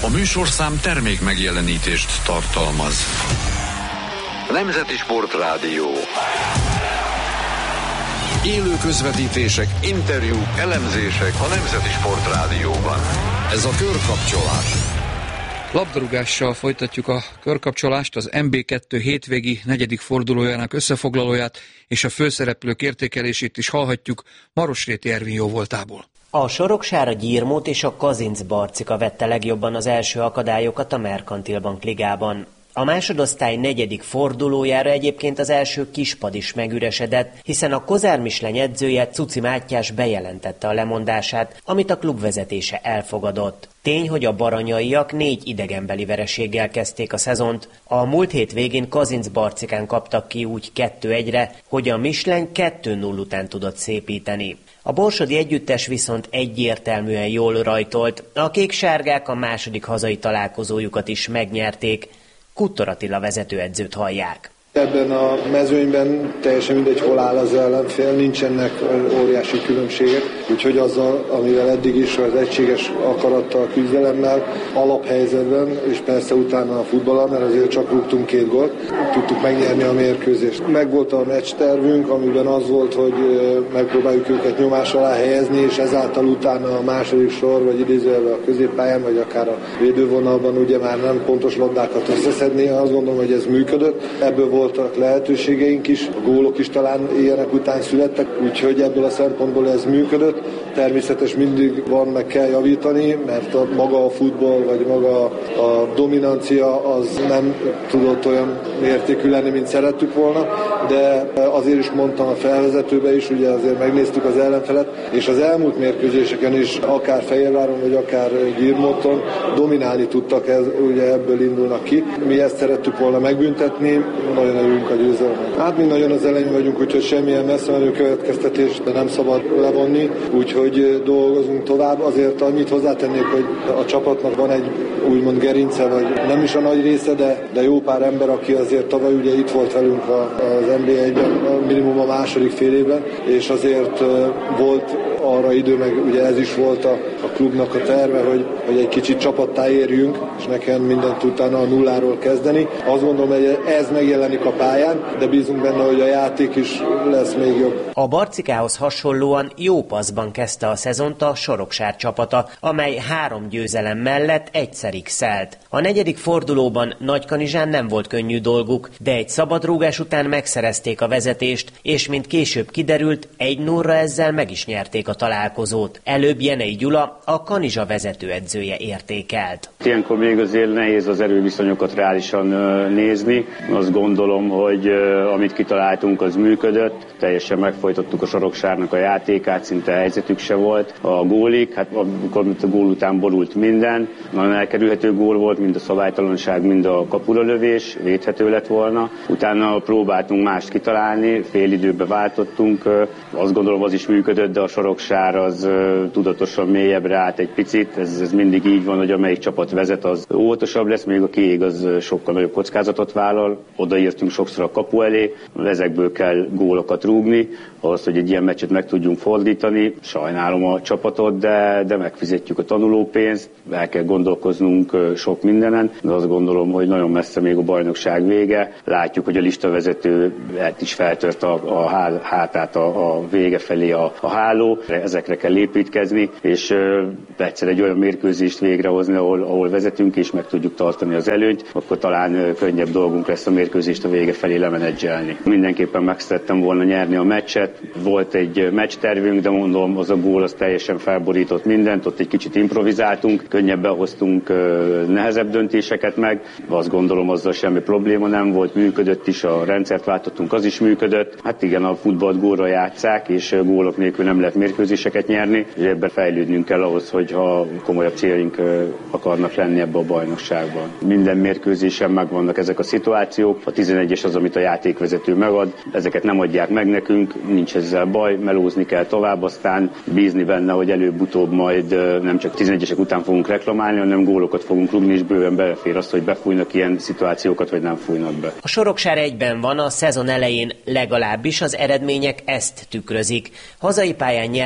A műsorszám termék megjelenítést tartalmaz. Nemzeti Sportrádió. Élő közvetítések, interjúk, elemzések a Nemzeti Sportrádióban. Ez a Körkapcsolás. Labdarúgással folytatjuk a körkapcsolást, az MB2 hétvégi 4. fordulójának összefoglalóját és a főszereplők értékelését is hallhatjuk Marosréti Ervin jóvoltából. A Soroksára Gyirmót és a Kazinc Barcika vette legjobban az első akadályokat a Merkantil Bank ligában. A másodosztály 4. fordulójára egyébként az első kispad is megüresedett, hiszen a Kozár Misleny edzője Cuci Mátyás bejelentette a lemondását, amit a klub vezetése elfogadott. Tény, hogy a baranyaiak 4 idegenbeli vereséggel kezdték a szezont. A múlt hét végén Kazinc Barcikán kaptak ki úgy 2-1-re, hogy a Misleny 2-0 után tudott szépíteni. A borsodi együttes viszont egyértelműen jól rajtolt. A kék-sárgák a második hazai találkozójukat is megnyerték. Kuttor Attila vezetőedzőt hallják. Ebben a mezőnyben teljesen mindegy, hol áll az ellenfél, nincsenek óriási különbségek, úgyhogy azzal, amivel eddig is az egységes akarattal, küzdelemmel, alaphelyzetben, és persze utána a futballal, mert azért csak rúgtunk 2 gólt, tudtuk megnyerni a mérkőzést. Megvolt a meccstervünk, amiben az volt, hogy megpróbáljuk őket nyomás alá helyezni, és ezáltal utána a második sor, vagy idézőjelben a középpályán, vagy akár a védővonalban ugye már nem pontos labdákat összeszedni. Azt gondolom, hogy ez működött. Ebből voltak lehetőségeink is, a gólok is talán ilyenek után születtek, úgyhogy ebből a szempontból ez működött. Természetes mindig van, meg kell javítani, mert maga a futball, vagy maga a dominancia az nem tudott olyan mértékű lenni, mint szerettük volna, de azért is mondtam a felvezetőbe is, ugye azért megnéztük az ellenfelet, és az elmúlt mérkőzéseken is, akár Fehérváron, vagy akár Gyirmóton dominálni tudtak, ugye ebből indulnak ki. Mi ezt szerettük volna megbüntetni, nagyon örülünk a győzelemnek. Hát mi nagyon az elején vagyunk, úgyhogy semmilyen messzemenő következtetést nem szabad levonni, úgyhogy dolgozunk tovább. Azért annyit hozzátennék, hogy a csapatnak van egy úgymond gerince, vagy nem is a nagy része, de jó pár ember, aki azért tavaly ugye itt volt velünk az NB1-ben, minimum a második fél évben, és azért volt arra idő, meg ugye ez is volt a klubnak a terve, hogy egy kicsit csapattá érjünk, és nekem mindent utána a nulláról kezdeni. Azt gondolom, hogy ez megjelenik a pályán, de bízunk benne, hogy a játék is lesz még jobb. A Barcikához hasonlóan jó passzban kezdte a szezont a Soroksár csapata, amely 3 győzelem mellett egyszer x-elt. A 4. fordulóban Nagykanizsán nem volt könnyű dolguk, de egy szabadrúgás után megszerezték a vezetést, és mint később kiderült, 1-0-ra ezzel meg is nyerték a találkozót. Előbb Jenei Gyula, a Kanizsa vezetőedzője értékelt. Ilyenkor még azért nehéz az erőviszonyokat reálisan nézni. Azt gondolom, hogy amit kitaláltunk, az működött. Teljesen megfojtottuk a Soroksárnak a játékát, szinte helyzetük se volt. A gólik, hát amikor a gól után borult minden, nagyon elkerülhető gól volt, mind a szabálytalanság, mind a kapura lövés, védhető lett volna. Utána próbáltunk mást kitalálni, fél időbe váltottunk. Azt gondolom, az is működött, de a Soroksár az tudatosan mélyebbre állt egy picit. Ez mindig így van, hogy amelyik csapat vezet, az óvatosabb lesz, még a kiég az sokkal nagyobb kockázatot vállal. Odaértünk sokszor a kapu elé, ezekből kell gólokat rúgni, ahhoz, hogy egy ilyen meccset meg tudjunk fordítani. Sajnálom a csapatot, de megfizetjük a tanulópénzt, el kell gondolkoznunk sok mindenen, de azt gondolom, hogy nagyon messze még a bajnokság vége. Látjuk, hogy a listavezető is feltört a hátát a vége felé a háló. Ezekre kell építkezni, és egyszer egy olyan mérkőzést végrehozni, ahol vezetünk és meg tudjuk tartani az előnyt, akkor talán könnyebb dolgunk lesz a mérkőzést a vége felé lemenedzselni. Mindenképpen meg szerettem volna nyerni a meccset. Volt egy meccstervünk, de mondom, az a gól az teljesen felborított mindent, ott egy kicsit improvizáltunk, könnyebben hoztunk nehezebb döntéseket meg. Azt gondolom, azzal semmi probléma nem volt, működött is, a rendszert váltottunk, az is működött. Hát igen, a futballt gólra játsszák, és gólok nélkül nem lehet mérkőzéseket nyerni, és ebben fejlődnünk kell ahhoz, hogyha komolyabb céljaink akarnak lenni ebbe a bajnokságban. Minden mérkőzésen megvannak ezek a szituációk, a 11-es az, amit a játékvezető megad, ezeket nem adják meg nekünk, nincs ezzel baj, melózni kell tovább, aztán bízni benne, hogy előbb-utóbb majd nem csak 11-esek után fogunk reklamálni, hanem gólokat fogunk rúgni, és bőven belefér azt, hogy befújnak ilyen szituációkat, vagy nem fújnak be. A Soroksár egyben van, a szezon elején legalábbis az eredmények ezt tükrözik. Hazai pályán nyert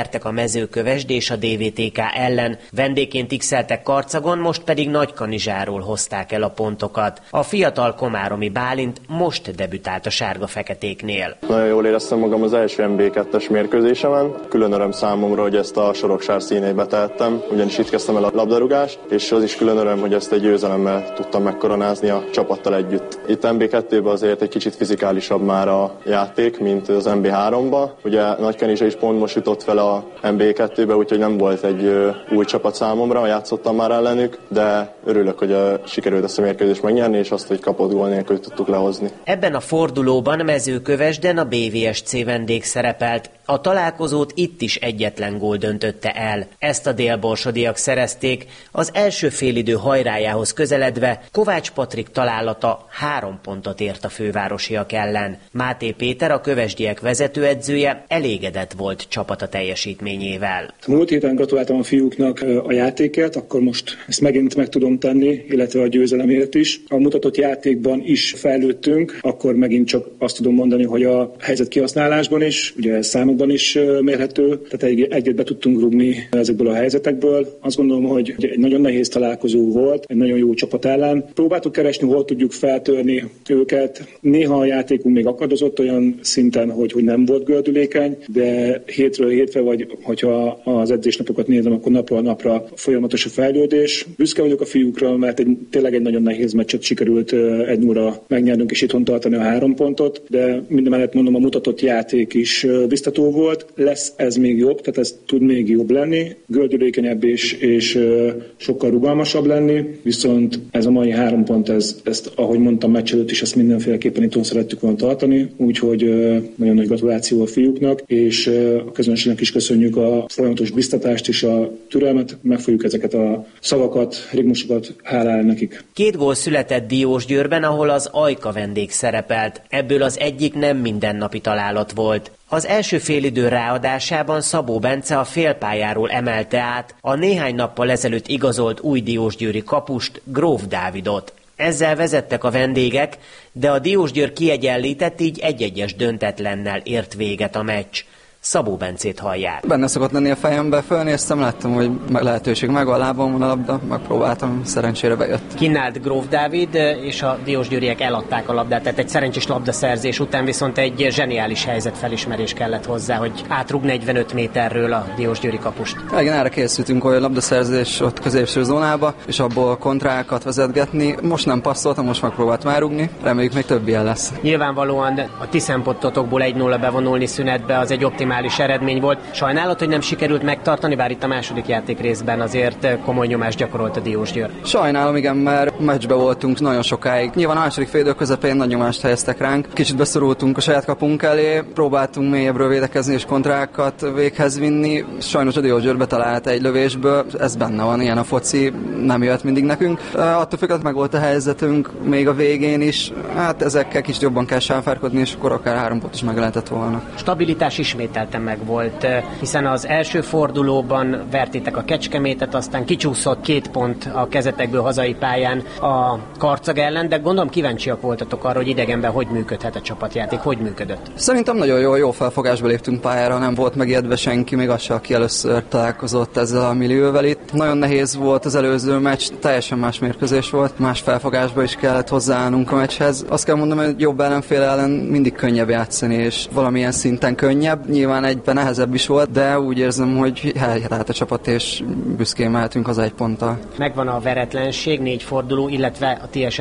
nyertek a Mezőkövesd és a DVTK ellen, vendégként x-eltek Karcagon, most pedig Nagykanizsáról hozták el a pontokat. A fiatal komáromi Bálint most debütált a sárga-feketéknél. Nagyon jól éreztem magam az első MB2-es mérkőzésemen. Külön öröm számomra, hogy ezt a Soroksár színeibe tehettem, ugyanis itt kezdtem el a labdarúgást, és az is külön öröm, hogy ezt egy győzelemmel tudtam megkoronázni a csapattal együtt. Itt MB2-ben azért egy kicsit fizikálisabb már a játék, mint az MB3-ba. Ugye Nagykanizsa is pont most jutott fel a MB2-be, úgyhogy nem volt egy új csapat számomra, játszottam már ellenük, de örülök, hogy sikerült ezt a mérkőzést megnyerni, és azt, hogy kapott gól nélkül tudtuk lehozni. Ebben a fordulóban Mezőkövesden a BVSC vendég szerepelt. A találkozót itt is egyetlen gól döntötte el. Ezt a délborsodiak szerezték, az első félidő hajrájához közeledve Kovács Patrik találata 3 pontot ért a fővárosiak ellen. Máté Péter, a kövesdiek vezetőedzője elégedett volt csapata teljesítményével. Múlt héten gratuláltam a fiúknak a játékért, akkor most ezt megint meg tudom tenni, illetve a győzelemért is. A mutatott játékban is fejlődtünk, akkor megint csak azt tudom mondani, hogy a helyzet kihasználásban is, ugye számokban is mérhető, tehát egyet be tudtunk rúgni ezekből a helyzetekből. Azt gondolom, hogy egy nagyon nehéz találkozó volt, egy nagyon jó csapat ellen. Próbáltuk keresni, hol tudjuk feltörni őket. Néha a játékunk még akadozott olyan szinten, hogy nem volt gördülékeny, de hétről hétre, vagy hogyha az edzésnapokat nézem, akkor napról napra folyamatos a fejlődés. Büszke vagyok a fiúkra, mert tényleg egy nagyon nehéz meccset sikerült 1-0-ra megnyernünk és itthon tartani a 3 pontot, de mindemellett mondom, a mutatott játék is biztató volt. Lesz ez még jobb, tehát ez tud még jobb lenni, gördülékenyebb és sokkal rugalmasabb lenni, viszont ez a mai 3 pont, ezt ahogy mondtam, meccs előtt is ezt mindenféleképpen itthon szerettük volna tartani, úgyhogy nagyon nagy gratuláció a fiúknak, és a közönségnek is köszönjük a folyamatos biztatást és a türelmet, meg fogjuk ezeket a szavakat, rigmusokat hálálni nekik. 2 gól született Diósgyőrben, ahol az Ajka vendég szerepelt. Ebből az egyik nem mindennapi találat volt. Az első félidő ráadásában Szabó Bence a félpályáról emelte át a néhány nappal ezelőtt igazolt új diósgyőri kapust, Gróf Dávidot. Ezzel vezettek a vendégek, de a Diósgyőr kiegyenlített, így 1-1-es döntetlennel ért véget a meccs. Szabó Bencét hallják. Benne szokott lenni a fejembe, fölnéztem, láttam, hogy lehetőség megvan, a lábam van a labda, megpróbáltam, szerencsére bejött. Kinált Gróf Dávid, és a diósgyőriek eladták a labdát, tehát egy szerencsés labdaszerzés után viszont egy zseniális helyzetfelismerés kellett hozzá, hogy átrúg 45 méterről a diósgyőri kapust. Igen, erre készültünk, hogy a labdaszerzés ott középső zónába, és abból kontrákat vezetgetni. Most nem passzoltam, most megpróbáltam elrúgni, reméljük még több ilyen lesz. Nyilvánvalóan a ti szempontotokból 1-0 bevonulni szünetbe az egy optimális eredmény volt. Sajnálod, hogy nem sikerült megtartani, bár itt a második játék részben azért komoly nyomást gyakorolt a Diósgyőr. Sajnálom, igen, mert meccsbe voltunk nagyon sokáig. Nyilván a második félidő közepén nagy nyomást helyeztek ránk. Kicsit beszorultunk a saját kapunk elé, próbáltunk mélyebbről védekezni és kontrákat véghez vinni. Sajnos a Diósgyőr betalált egy lövésből, ez benne van, ilyen a foci, nem jött mindig nekünk. Attól függetlenül meg volt a helyzetünk még a végén is. Hát ezekkel kicsit jobban kell sáfárkodni, és akkor akár 3 pont is meg lehetett volna. Stabilitás ismételten meg volt, hiszen az első fordulóban vertétek a Kecskemétet, aztán kicsúszott 2 pont a kezetekből hazai pályán a Karcag ellen, de gondolom kíváncsiak voltatok arra, hogy idegenben hogy működhet a csapatjáték, hogy működött. Szerintem nagyon jó felfogásba léptünk pályára, nem volt megijedve senki, még az se, aki először találkozott ezzel a millióvel itt. Nagyon nehéz volt az előző meccs, teljesen más mérkőzés volt, más felfogásba is kellett hozzáállnunk a meccshez. Azt kell mondanom, hogy jobb ellenfél ellen mindig könnyebb játszani, és valamilyen szinten könnyebb. Nyilván egyben nehezebb is volt, de úgy érzem, hogy helyett a csapat, és büszkén mehetünk haza 1 ponttal. Megvan a veretlenség, 4 forduló, illetve a ti